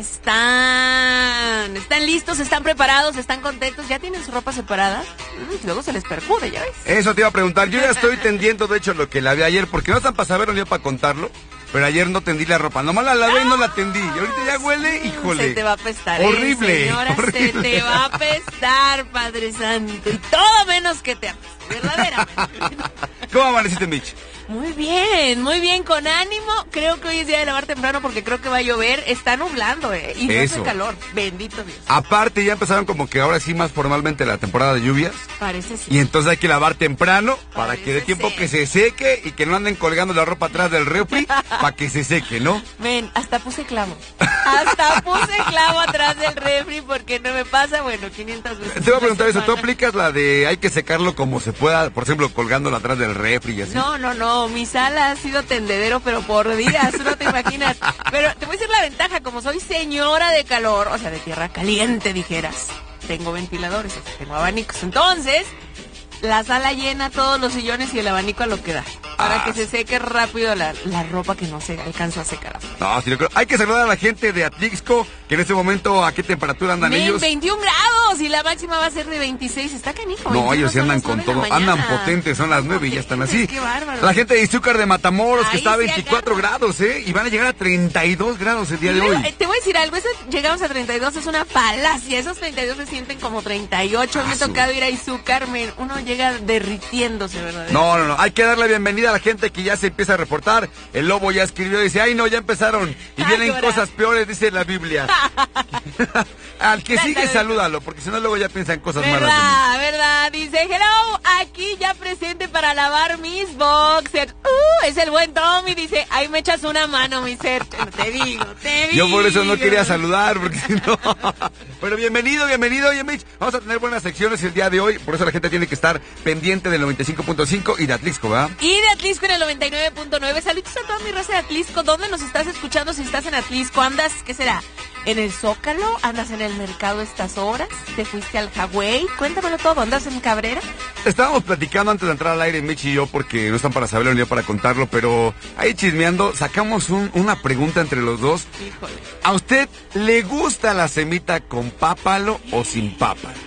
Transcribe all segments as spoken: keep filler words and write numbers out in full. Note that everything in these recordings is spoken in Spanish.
están? ¿Están listos? ¿Están preparados? ¿Están contentos? ¿Ya tienen su ropa separada? Mm, luego se les percude, ¿ya ves? Eso te iba a preguntar. Yo ya estoy tendiendo, de hecho, lo que lavé ayer, porque no están para saberlo ni para contarlo, pero ayer no tendí la ropa. Nomás la lavé y no la tendí. Y ahorita ya huele, híjole. Se te va a apestar. Horrible. Eh, señora, horrible. se te va a apestar, Padre Santo. Y todo menos que te apeste, verdaderamente. ¿Cómo amaneciste, Mitch? Muy bien, muy bien, con ánimo. Creo que hoy es día de lavar temprano porque creo que va a llover. Está nublando, ¿eh? Y no Eso. hace calor. Bendito Dios. Aparte, ya empezaron como que ahora sí más formalmente la temporada de lluvias. Parece sí. Y entonces hay que lavar temprano para Parece que dé tiempo ser. que se seque y que no anden colgando la ropa atrás del refri para que se seque, ¿no? Ven, hasta puse clavo. Hasta puse clavo atrás del refri porque no me pasa, bueno, quinientas veces. Te voy a preguntar una eso, ¿tú semana. aplicas la de hay que secarlo como se pueda, por ejemplo, colgándolo atrás del refri y así? No, no, no, mi sala ha sido tendedero, pero por días, no te imaginas. Pero te voy a decir la ventaja, como soy señora de calor, o sea, de tierra caliente, dijeras, tengo ventiladores, o sea, tengo abanicos. Entonces, la sala llena, todos los sillones y el abanico a lo que da. Para Ah. que se seque rápido la, la ropa que no se alcanza a secar. No, sí, lo creo. Hay que saludar a la gente de Atlixco, que en este momento, ¿a qué temperatura andan Ven, ellos? veintiún grados y la máxima va a ser de veintiséis. Está canijo. No, ellos sí son andan las con nueve de todo, la andan mañana. potentes, son las nueve y ya están así. Qué bárbaro. La gente de Izúcar de Matamoros, que Ahí está a se veinticuatro agarra. grados, ¿eh? Y van a llegar a treinta y dos grados el día de Luego, hoy. eh, te voy a decir algo, eso llegamos a treinta y dos, es una falacia, esos treinta y dos se sienten como treinta y ocho, Ah, me he su- tocado ir a Izúcar, me- uno llega derritiéndose, ¿verdad? No, no, no, hay que darle la bienvenida a la gente que ya se empieza a reportar. El lobo ya escribió, dice, ay no, ya empezaron. Y Ay, vienen ahora. cosas peores, dice la Biblia. Al que sigue, Ándale. salúdalo, porque si no luego ya piensan cosas malas de mí. ¿Verdad? ¿Verdad? Dice, hello, aquí ya presente para lavar mis boxers. Uh, es el buen Tommy, dice, ahí me echas una mano, mi ser. Te digo, te digo. Yo por eso no quería saludar, porque si no... Pero bienvenido, bienvenido, oye Mitch. Vamos a tener buenas secciones el día de hoy, por eso la gente tiene que estar pendiente del noventa y cinco punto cinco y de Atlixco, ¿verdad? Y de Atlisco en el noventa y nueve punto nueve. Saludos a toda mi raza de Atlisco. ¿Dónde nos estás escuchando? Si estás en Atlisco, ¿andas? ¿Qué será? ¿En el Zócalo? ¿Andas en el mercado estas horas? ¿Te fuiste al Hawái? Cuéntamelo todo. ¿Andas en Cabrera? Estábamos platicando antes de entrar al aire, Mitch y yo, porque no están para saberlo ni yo para contarlo, pero ahí chismeando, sacamos un- una pregunta entre los dos. Híjole. ¿A usted le gusta la semita con pápalo o sin pápalo?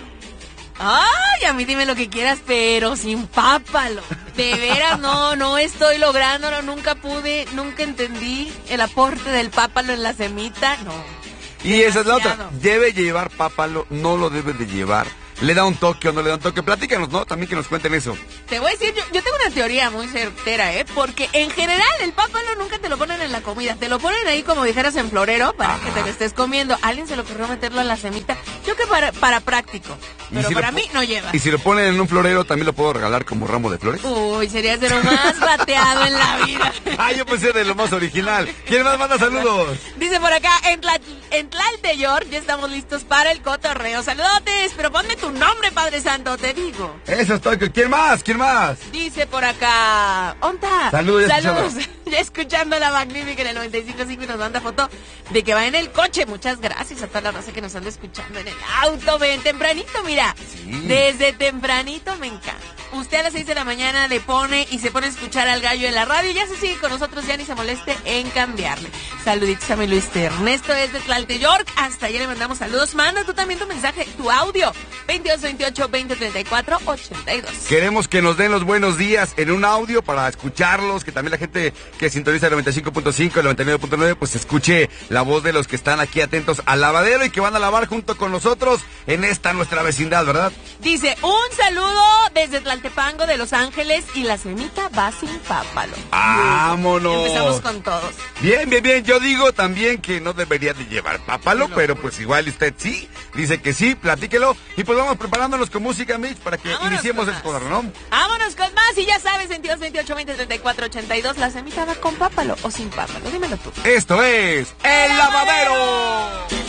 Ay, a mí dime lo que quieras, pero sin pápalo. De veras, no, no estoy lográndolo. Nunca pude, nunca entendí el aporte del pápalo en la semita. No. Y esa es la otra. Demasiado. ¿Debe llevar pápalo? ¿No lo debe de llevar? ¿Le da un toque o no le da un toque? Platícanos, ¿no? También que nos cuenten eso. Te voy a decir, yo, yo tengo una teoría muy certera, ¿eh? Porque en general el pápalo nunca te lo ponen en la comida. Te lo ponen ahí como dijeras en florero para que te lo estés comiendo. Alguien se le ocurrió meterlo en la semita. Yo que para, para práctico. Y Pero si lo para po- mí no lleva. Y si lo ponen en un florero, ¿también lo puedo regalar como ramo de flores? Uy, sería de lo más bateado en la vida. Ah, yo pensé de lo más original. ¿Quién más manda saludos? Dice por acá, en, Tla, en Tlalteyor, ya estamos listos para el cotorreo. Saludotes, pero ponme tu nombre, Padre Santo, te digo. Eso estoy. ¿Quién más? ¿Quién más? Dice por acá, ¿onta? Saludos, ya Saludos. escuchando. Ya escuchando la magnífica en el noventa y cinco punto cinco y nos manda foto de que va en el coche. Muchas gracias a toda la raza que nos anda escuchando en el auto. Ven, tempranito, mira. Sí. Desde tempranito me encanta. Usted a las seis de la mañana le pone y se pone a escuchar al gallo en la radio y ya se sigue con nosotros, ya ni se moleste en cambiarle. Saluditos a mi Luis Ernesto desde Tlalteyork. Hasta allá le mandamos saludos. Manda tú también tu mensaje, tu audio. veintidós veintiocho veinte treinta y cuatro ochenta y dos. Queremos que nos den los buenos días en un audio para escucharlos, que también la gente que sintoniza el noventa y cinco punto cinco, el noventa y nueve punto nueve, pues escuche la voz de los que están aquí atentos al lavadero y que van a lavar junto con nosotros en esta nuestra vecindad, ¿verdad? Dice, un saludo desde Tlaltepango de Los Ángeles y la semita va sin pápalo. ¡Vámonos! Empezamos con todos. Bien, bien, bien. Yo digo también que no debería de llevar pápalo, No, pero no. pues igual usted sí. Dice que sí, platíquelo. Y pues vamos preparándonos con música, Mitch, para que Vámonos iniciemos con el más. cuadro, ¿no? Vámonos con más y ya sabes, veintidós veintiocho veinte treinta y cuatro ochenta y dos, la semita va con pápalo o sin pápalo. Dímelo tú. Esto es El Lavadero.